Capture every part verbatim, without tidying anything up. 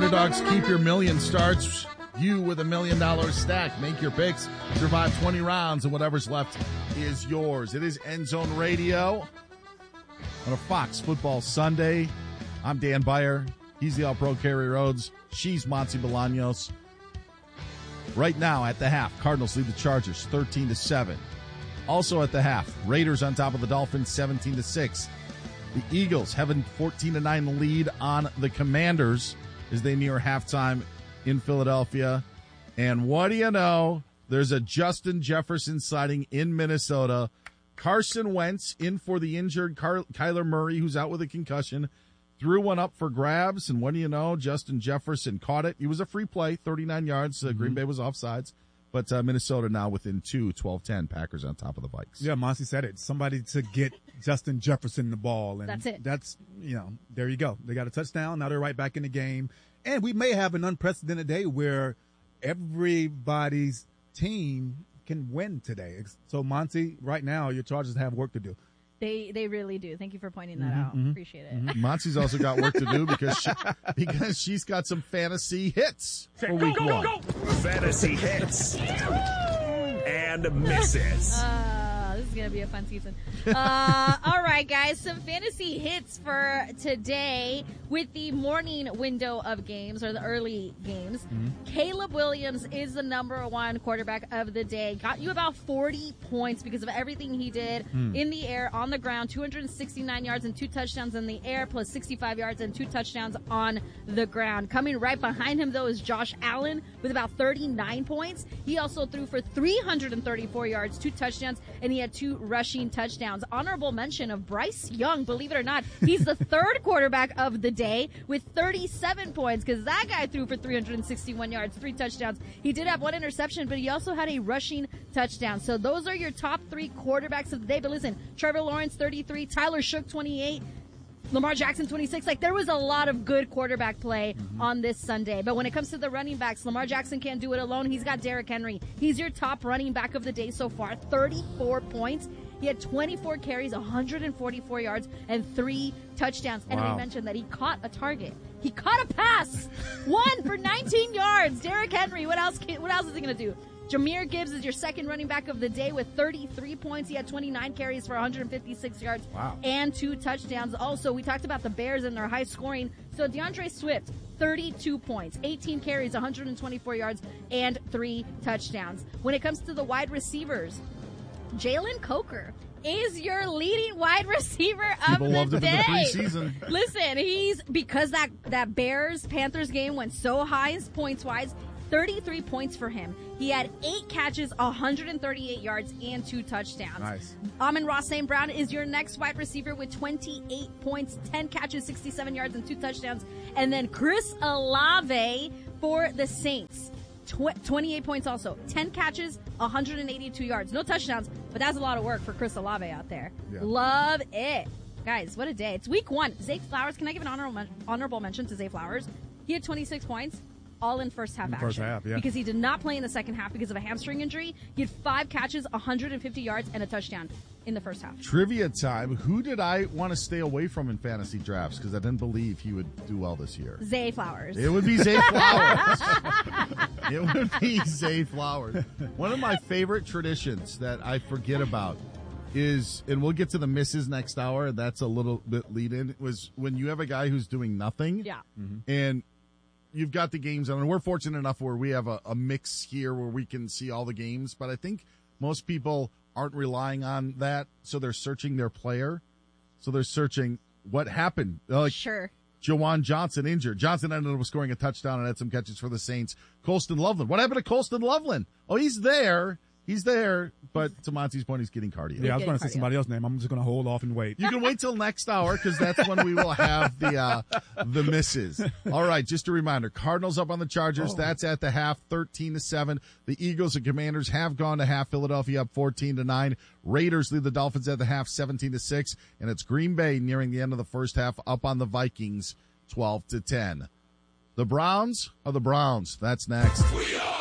Underdogs Keep Your Million starts you with a million dollar stack. Make your picks, survive twenty rounds, and whatever's left is yours. It is End Zone Radio on a Fox Football Sunday. I'm Dan Beyer. He's the All-Pro Kerry Rhodes. She's Monty Bolaños. Right now at the half, Cardinals lead the Chargers thirteen to seven. Also at the half, Raiders on top of the Dolphins seventeen to six. The Eagles have a fourteen to nine lead on the Commanders as they near halftime in Philadelphia. And what do you know? There's a Justin Jefferson sighting in Minnesota. Carson Wentz in for the injured Car- Kyler Murray, who's out with a concussion, threw one up for grabs. And what do you know? Justin Jefferson caught it. He was a free play, thirty-nine yards. Uh, mm-hmm. Green Bay was offsides. But uh, Minnesota now within two, twelve ten. Packers on top of the Vikes. Yeah, Monty said it. Somebody to get Justin Jefferson the ball. And that's it. That's, you know, there you go. They got a touchdown. Now they're right back in the game. And we may have an unprecedented day where everybody's team can win today. So, Monty, right now, your Chargers have work to do. They they really do. Thank you for pointing that mm-hmm, out. Mm-hmm. Appreciate it. Mm-hmm. Monty's also got work to do because she, because she's got some fantasy hits for week go, go, one. Go, go. Fantasy hits and misses. Uh, this is going to be a fun season. Uh, all right, guys. Some fantasy hits for today with the morning window of games or the early games. Mm-hmm. Caleb Williams is the number one quarterback of the day. Got you about forty points because of everything he did mm. in the air, on the ground, two hundred sixty-nine yards and two touchdowns in the air, plus sixty-five yards and two touchdowns on the ground. Coming right behind him, though, is Josh Allen with about thirty-nine points. He also threw for three hundred thirty-four yards, two touchdowns, and he had two rushing touchdowns. Honorable mention of Bryce Young, believe it or not. He's the third quarterback of the day with thirty-seven points because that guy threw for three hundred sixty-one yards, three touchdowns. He did have one interception, but he also had a rushing touchdown. So those are your top three quarterbacks of the day. But listen, Trevor Lawrence, thirty-three, Tyler Shook, twenty-eight, Lamar Jackson, twenty-six. Like, there was a lot of good quarterback play mm-hmm. on this Sunday. But when it comes to the running backs, Lamar Jackson can't do it alone. He's got Derrick Henry. He's your top running back of the day so far, thirty-four points. He had twenty-four carries, one hundred forty-four yards, and three touchdowns. And wow. I mentioned that he caught a target. He caught a pass. One for nineteen yards. Derrick Henry, what else can, what else is he going to do? Jahmyr Gibbs is your second running back of the day with thirty-three points. He had twenty-nine carries for one hundred fifty-six yards wow. and two touchdowns. Also, we talked about the Bears and their high scoring. So DeAndre Swift, thirty-two points, eighteen carries, one hundred twenty-four yards, and three touchdowns. When it comes to the wide receivers, Jalen Coker is your leading wide receiver of People the loved day. him in the preseason. Listen, he's because that that Bears-Panthers game went so high points-wise, thirty-three points for him. He had eight catches, one hundred thirty-eight yards, and two touchdowns. Nice. Amon-Ra Saint Brown is your next wide receiver with twenty-eight points, ten catches, sixty-seven yards, and two touchdowns. And then Chris Olave for the Saints. Tw- twenty-eight points also. ten catches, one hundred eighty-two yards. No touchdowns, but that's a lot of work for Chris Olave out there. Yeah. Love it. Guys, what a day. It's week one. Zay Flowers, can I give an honorable, men- honorable mention to Zay Flowers? He had twenty-six points, all in first half in action. First half, yeah. Because he did not play in the second half because of a hamstring injury. He had five catches, one hundred fifty yards, and a touchdown in the first half. Trivia time. Who did I want to stay away from in fantasy drafts because I didn't believe he would do well this year? Zay Flowers. It would be Zay Flowers. It would be Zay Flowers. One of my favorite traditions that I forget about is, and we'll get to the misses next hour, that's a little bit lead in, was when you have a guy who's doing nothing. Yeah. Mm-hmm. And you've got the games on, and we're fortunate enough where we have a, a mix here where we can see all the games, but I think most people aren't relying on that, so they're searching their player. So they're searching what happened. Like, sure. Jawan Johnson injured. Johnson ended up scoring a touchdown and had some catches for the Saints. Colston Loveland. What happened to Colston Loveland? Oh, he's there. He's there, but to Monty's point, he's getting cardio. Yeah, I was going to say somebody else's name. I'm just going to hold off and wait. You can wait till next hour because that's when we will have the uh, the misses. All right, just a reminder: Cardinals up on the Chargers. Oh. That's at the half, thirteen to seven. The Eagles and Commanders have gone to half. Philadelphia up fourteen to nine. Raiders lead the Dolphins at the half, seventeen to six, and it's Green Bay nearing the end of the first half up on the Vikings, twelve to ten. The Browns are the Browns. That's next. We are.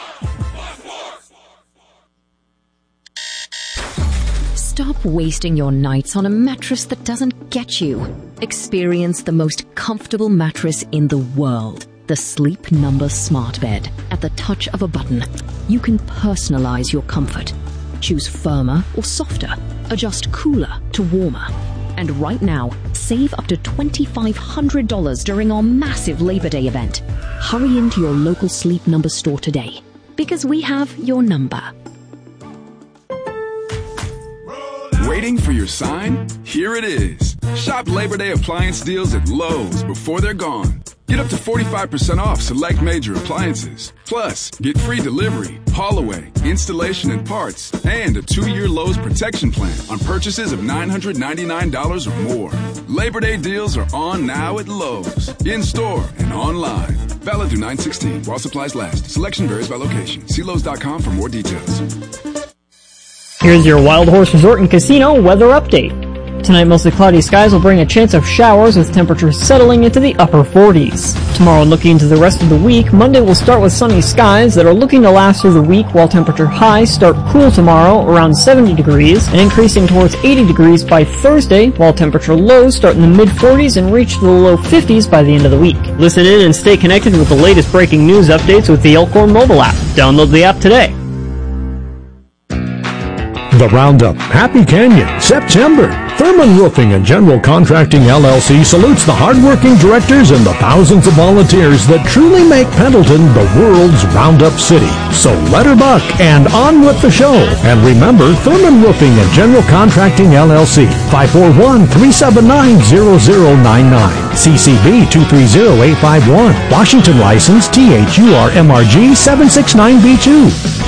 Stop wasting your nights on a mattress that doesn't get you. Experience the most comfortable mattress in the world. The The Sleep Number Smart Bed. At the touch of a button, you can personalize your comfort. Choose firmer or softer. Adjust cooler to warmer. And right now, save up to two thousand five hundred dollars during our massive Labor Day event. Hurry into your local Sleep Number store today, because we have your number. Waiting for your sign? Here it is. Shop Labor Day appliance deals at Lowe's before they're gone. Get up to forty-five percent off select major appliances. Plus, get free delivery, haul away, installation and parts, and a two-year Lowe's protection plan on purchases of nine hundred ninety-nine dollars or more. Labor Day deals are on now at Lowe's, in-store and online. Valid through nine sixteen while supplies last. Selection varies by location. See Lowe's dot com for more details. Here's your Wild Horse Resort and Casino weather update. Tonight, mostly cloudy skies will bring a chance of showers with temperatures settling into the upper forties. Tomorrow, looking into the rest of the week, Monday will start with sunny skies that are looking to last through the week, while temperature highs start cool tomorrow around seventy degrees and increasing towards eighty degrees by Thursday, while temperature lows start in the mid forties and reach the low fifties by the end of the week. Listen in and stay connected with the latest breaking news updates with the Elkhorn mobile app. Download the app today. The Roundup, Happy Canyon, September. Thurman Roofing and General Contracting L L C salutes the hardworking directors and the thousands of volunteers that truly make Pendleton the world's Roundup city. So let her buck and on with the show. And remember, Thurman Roofing and General Contracting L L C, five four one, three seven nine, zero zero nine nine. C C B two three zero eight five one. Washington license T H U R M R G seven six nine B two.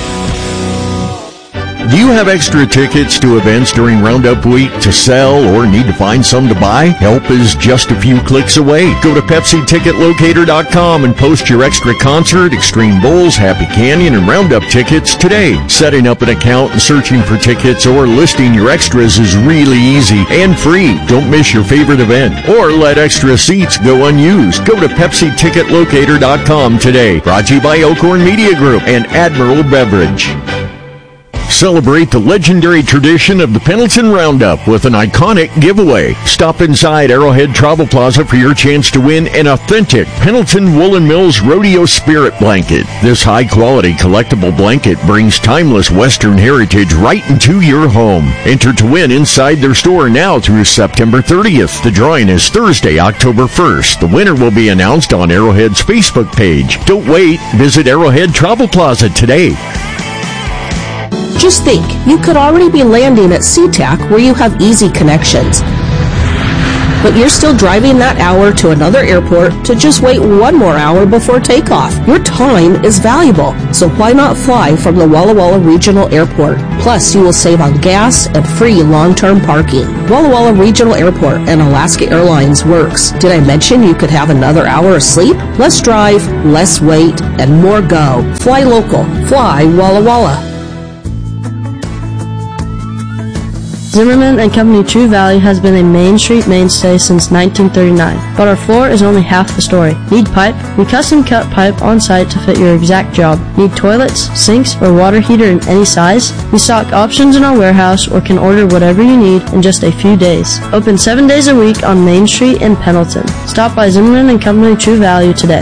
Do you have extra tickets to events during Roundup Week to sell or need to find some to buy? Help is just a few clicks away. Go to Pepsi Ticket Locator dot com and post your extra concert, Extreme Bowls, Happy Canyon, and Roundup tickets today. Setting up an account and searching for tickets or listing your extras is really easy and free. Don't miss your favorite event or let extra seats go unused. Go to Pepsi Ticket Locator dot com today. Brought to you by Elkhorn Media Group and Admiral Beverage. Celebrate the legendary tradition of the Pendleton Roundup with an iconic giveaway. Stop inside Arrowhead Travel Plaza for your chance to win an authentic Pendleton Woolen Mills Rodeo Spirit Blanket. This high-quality collectible blanket brings timeless Western heritage right into your home. Enter to win inside their store now through September thirtieth. The drawing is Thursday, October first. The winner will be announced on Arrowhead's Facebook page. Don't wait. Visit Arrowhead Travel Plaza today. Just think, you could already be landing at SeaTac where you have easy connections. But you're still driving that hour to another airport to just wait one more hour before takeoff. Your time is valuable, so why not fly from the Walla Walla Regional Airport? Plus, you will save on gas and free long-term parking. Walla Walla Regional Airport and Alaska Airlines works. Did I mention you could have another hour of sleep? Less drive, less wait, and more go. Fly local. Fly Walla Walla. Zimmerman and Company True Value has been a Main Street mainstay since nineteen thirty-nine, but our floor is only half the story. Need pipe? We custom cut pipe on site to fit your exact job. Need toilets, sinks, or water heater in any size? We stock options in our warehouse or can order whatever you need in just a few days. Open seven days a week on Main Street in Pendleton. Stop by Zimmerman and Company True Value today.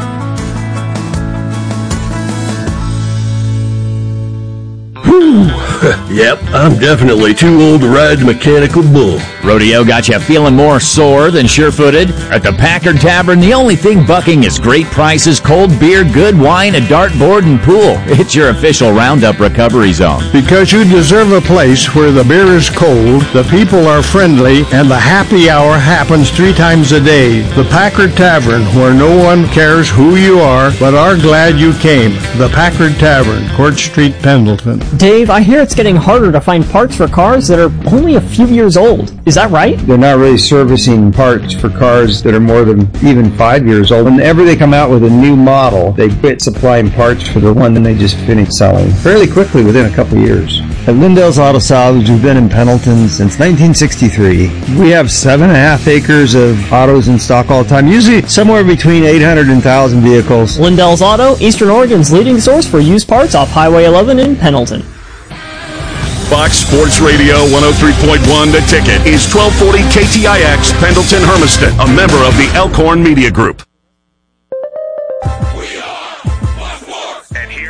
Yep, I'm definitely too old to ride the mechanical bull. Rodeo got you feeling more sore than sure-footed? At the Packard Tavern, the only thing bucking is great prices, cold beer, good wine, a dartboard, and pool. It's your official Roundup recovery zone. Because you deserve a place where the beer is cold, the people are friendly, and the happy hour happens three times a day. The Packard Tavern, where no one cares who you are, but are glad you came. The Packard Tavern, Court Street, Pendleton. Dave, I hear it's getting harder to find parts for cars that are only a few years old. Is that right? They're not really servicing parts for cars that are more than even five years old. Whenever they come out with a new model, they quit supplying parts for the one that they just finished selling fairly quickly within a couple of years. At Lindell's Auto Salvage, we've been in Pendleton since nineteen sixty-three. We have seven and a half acres of autos in stock all the time, usually somewhere between eight hundred and one thousand vehicles. Lindell's Auto, Eastern Oregon's leading source for used parts off Highway eleven in Pendleton. Fox Sports Radio one oh three point one The Ticket is twelve forty K T I X, Pendleton, Hermiston, a member of the Elkhorn Media Group.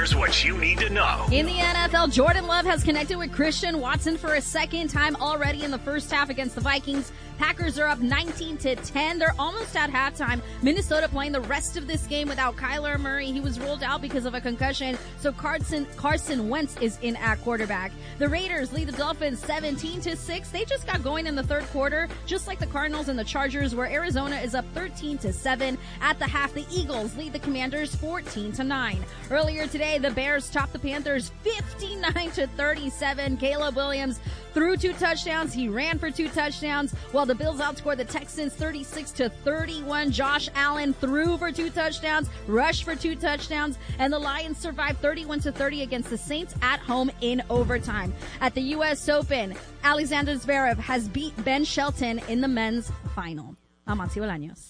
Here's what you need to know. In the N F L, Jordan Love has connected with Christian Watson for a second time already in the first half against the Vikings. Packers are up nineteen to ten. They're almost at halftime. Minnesota playing the rest of this game without Kyler Murray. He was ruled out because of a concussion. So Carson, Carson Wentz is in at quarterback. The Raiders lead the Dolphins seventeen to six. They just got going in the third quarter, just like the Cardinals and the Chargers, where Arizona is up thirteen to seven. At the half, the Eagles lead the Commanders fourteen to nine. Earlier today, the Bears topped the Panthers fifty-nine to thirty-seven. Caleb Williams threw two touchdowns. He ran for two touchdowns, while the Bills outscored the Texans thirty-six to thirty-one. Josh Allen threw for two touchdowns, rushed for two touchdowns, and the Lions survived thirty-one to thirty against the Saints at home in overtime. At the U S Open, Alexander Zverev has beat Ben Shelton in the men's final. I'm Monty Bolaños.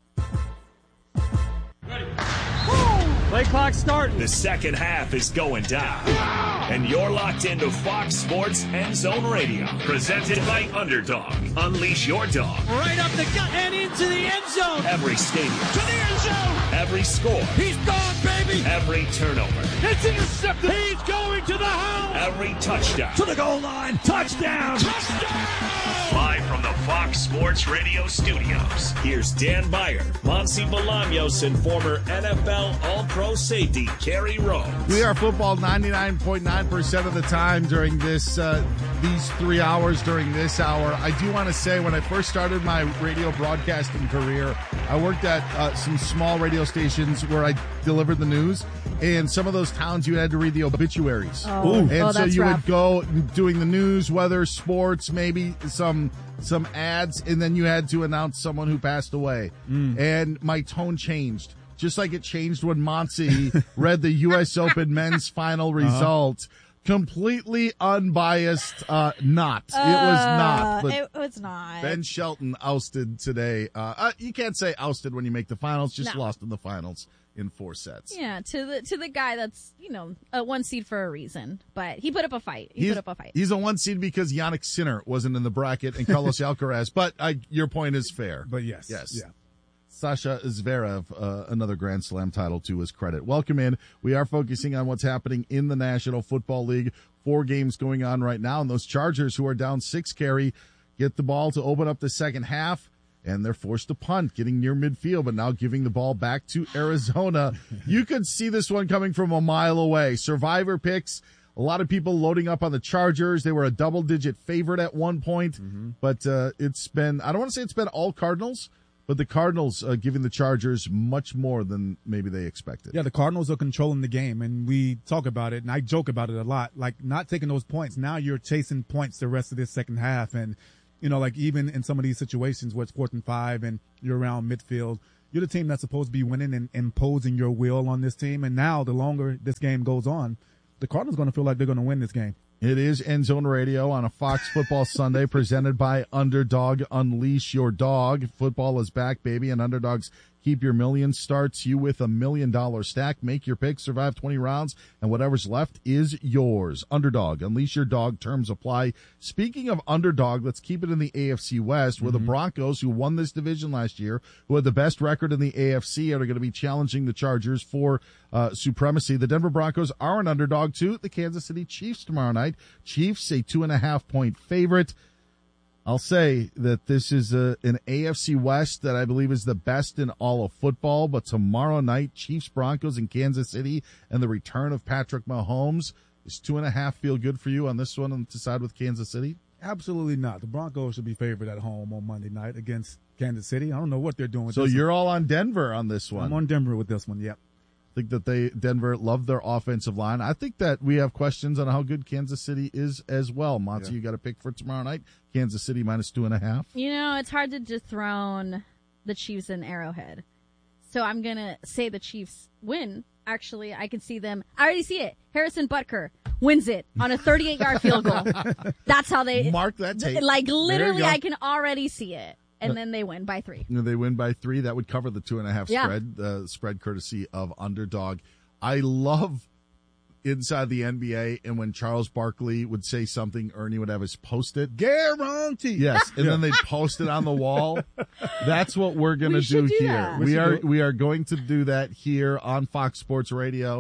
Play clock starting. The second half is going down. And you're locked into Fox Sports End Zone Radio. Presented by Underdog. Unleash your dog. Right up the gut and into the end zone. Every stadium. To the end zone. Every score. He's gone, baby. Every turnover. It's intercepted. He's going to the house. Every touchdown. To the goal line. Touchdown. Touchdown. Live from the Fox Sports Radio studios, here's Dan Beyer, Monty Bolaños, and former N F L All-Pro safety Kerry Rhodes. We are football ninety-nine point nine percent of the time during this uh, these three hours during this hour. I do want to say, when I first started my radio broadcasting career, I worked at uh, some small radio stations where I delivered the news. And some of those towns, you had to read the obituaries. Oh, and oh, so that's you rough. would go doing the news, weather, sports, maybe some some ads, and then you had to announce someone who passed away. Mm. And my tone changed, just like it changed when Monty read the U S Open men's final result. Completely unbiased, uh, not. It was not. But It was not. Ben Shelton ousted today. Uh, uh, you can't say ousted when you make the finals, just No. lost in the finals in four sets. Yeah, to the to the guy that's, you know, a one seed for a reason. But he put up a fight. He he's, put up a fight. He's a one seed because Yannick Sinner wasn't in the bracket and Carlos Alcaraz. But I, your point is fair. But yes. Yes. Yeah. Sasha Zverev, uh, another Grand Slam title to his credit. Welcome in. We are focusing on what's happening in the National Football League. Four games going on right now, and those Chargers, who are down six carry, get the ball to open up the second half, and they're forced to punt, getting near midfield, but now giving the ball back to Arizona. You could see this one coming from a mile away. Survivor picks. A lot of people loading up on the Chargers. They were a double-digit favorite at one point, mm-hmm. but uh, it's been, I don't want to say it's been all Cardinals, but the Cardinals uh, giving the Chargers much more than maybe they expected. Yeah, the Cardinals are controlling the game, and we talk about it, and I joke about it a lot. Like, not taking those points. Now you're chasing points the rest of this second half, and, you know, like, even in some of these situations where it's fourth and five and you're around midfield, you're the team that's supposed to be winning and imposing your will on this team. And now, the longer this game goes on, the Cardinals are going to feel like they're going to win this game. It is End Zone Radio on a Fox Football Sunday presented by Underdog. Unleash your dog. Football is back, baby, and Underdogs keep your millions. Starts you with a million dollar stack. Make your pick, survive twenty rounds, and whatever's left is yours. Underdog. Unleash your dog. Terms apply. Speaking of Underdog, let's keep it in the A F C West, where mm-hmm. the Broncos, who won this division last year, who had the best record in the A F C, are going to be challenging the Chargers for uh, supremacy. The Denver Broncos are an underdog to the Kansas City Chiefs tomorrow night. Chiefs, a two and a half point favorite. I'll say that this is a, an A F C West that I believe is the best in all of football, but tomorrow night, Chiefs, Broncos in Kansas City, and the return of Patrick Mahomes. Is two and a half feel good for you on this one and to side with Kansas City? Absolutely not. The Broncos should be favored at home on Monday night against Kansas City. I don't know what they're doing with so this. So you're all on Denver on this one. I'm on Denver with this one, yep. I think that they Denver love their offensive line. I think that we have questions on how good Kansas City is as well. Monty, yeah. You got a pick for tomorrow night? Kansas City minus two and a half. You know, it's hard to dethrone the Chiefs in Arrowhead. So I'm going to say the Chiefs win. Actually, I can see them. I already see it. Harrison Butker wins it on a thirty-eight yard field goal. That's how they mark that tape. Like literally, I can already see it. And then they win by three. You know, they win by three. That would cover the two and a half yeah. spread, uh, spread courtesy of Underdog. I love inside the N B A, and when Charles Barkley would say something, Ernie would have his post-it. Guarantee. Yes, and yeah. then they'd post it on the wall. That's what we're going to do, do here. That. We, we are we are going to do that here on Fox Sports Radio.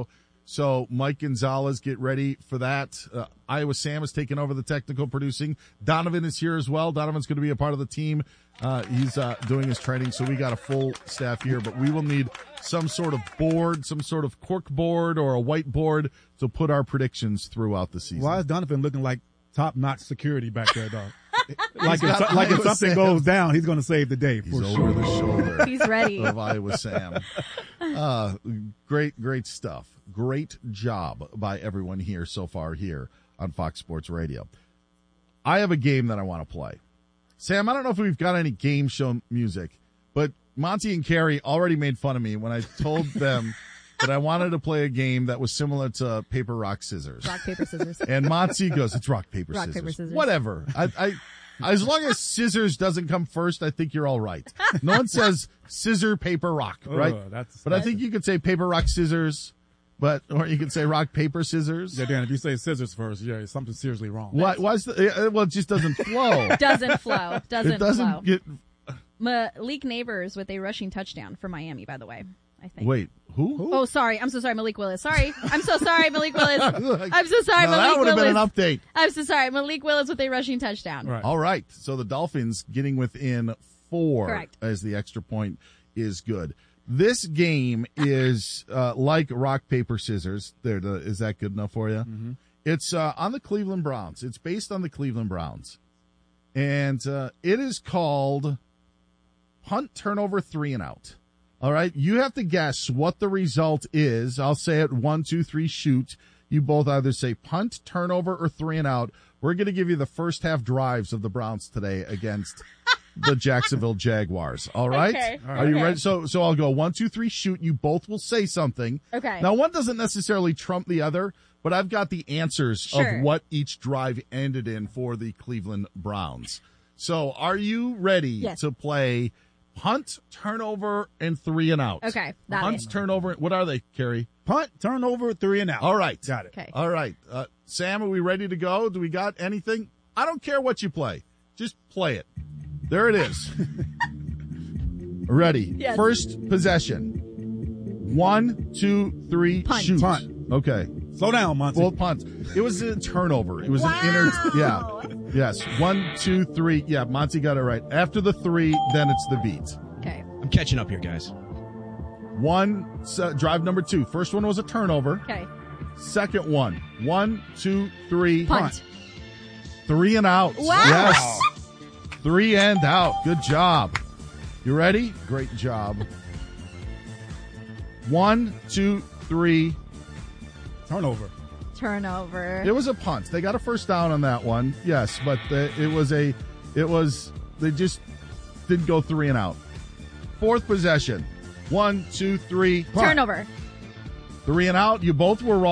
So Mike Gonzalez, get ready for that. Uh, Iowa Sam is taking over the technical producing. Donovan is here as well. Donovan's going to be a part of the team. Uh, he's uh, doing his training, so we got a full staff here. But we will need some sort of board, some sort of cork board or a whiteboard to put our predictions throughout the season. Why is Donovan looking like top-notch security back there, dog? like He's if, got like if Iowa something Sam. goes down, he's going to save the day for He's sure. over the shoulder. He's ready. Of Iowa Sam. Uh, great, great stuff. Great job by everyone here so far here on Fox Sports Radio. I have a game that I want to play. Sam, I don't know if we've got any game show music, but Monty and Carrie already made fun of me when I told them that I wanted to play a game that was similar to paper, rock, scissors. Rock, paper, scissors. And Monty goes, it's rock, paper, Rock, scissors. paper, scissors. Whatever. I, I, as long as scissors doesn't come first, I think you're all right. No one says scissor, paper, rock, right? Oh, that's, but I think you could say paper, rock, scissors, but, or you could say rock, paper, scissors. Yeah, Dan, if you say scissors first, yeah, something's seriously wrong. Why, why is the, uh, well, it just doesn't flow. Doesn't flow. Doesn't, it doesn't flow. get, Malik Neighbors with a rushing touchdown for Miami, by the way. I think. Wait, who? Oh, sorry. I'm so sorry, Malik Willis. Sorry. I'm so sorry, Malik Willis. I'm so sorry, No, Malik that would have Willis. been an update. I'm so sorry. Malik Willis with a rushing touchdown. Right. All right. So the Dolphins getting within four Correct. as the extra point is good. This game is uh, like rock, paper, scissors. There, the, is that good enough for you? Mm-hmm. It's uh, on the Cleveland Browns. It's based on the Cleveland Browns. And uh, it is called Punt, Turnover, Three and Out. All right. You have to guess what the result is. I'll say it one, two, three, shoot. You both either say punt, turnover, or three and out. We're going to give you the first half drives of the Browns today against the Jacksonville Jaguars. All right. Okay. Are you Okay. ready? So, so I'll go one, two, three, shoot. You both will say something. Okay. Now, one doesn't necessarily trump the other, but I've got the answers Sure. of what each drive ended in for the Cleveland Browns. So, are you ready Yes. to play punt, turnover, and three and out? Okay, got Punt, it. turnover. What are they, Carrie? Punt, turnover, three and out. All right. Got it. Okay. All right. Uh, Sam, are we ready to go? Do we got anything? I don't care what you play. Just play it. There it is. Ready. Yes. First possession. One, two, three, Punt. shoot. Punt. Okay. Slow down, Monty. Well, punt. It was a turnover. It was Wow. an inner. Yeah. Yes. One, two, three. Yeah, Monty got it right. After the three, then it's the beat. Okay. I'm catching up here, guys. One, so, drive number two. First one was a turnover. Okay. Second one. One, two, three. Punt. Three and out. Wow. Yes. Three and out. Good job. You ready? Great job. One, two, three. Turnover. Turnover. It was a punt. They got a first down on that one. Yes, but the, it was a, it was, they just didn't go three and out. Fourth possession. One, two, three. Punt. Turnover. Three and out. You both were wrong.